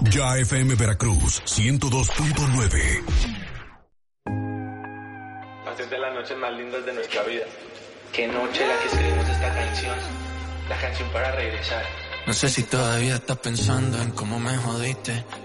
Ya FM Veracruz 102.9. Hacer de las noches más lindas de nuestra vida. Qué noche la que escribimos esta canción. La canción para regresar. No sé si todavía estás pensando en cómo me jodiste.